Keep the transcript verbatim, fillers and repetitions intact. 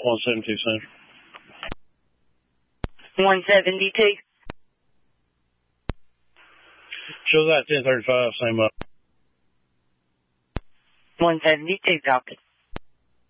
one seventy-two Central. one seventy-two. Shows that ten thirty-five, same up. one seventy-two, copy.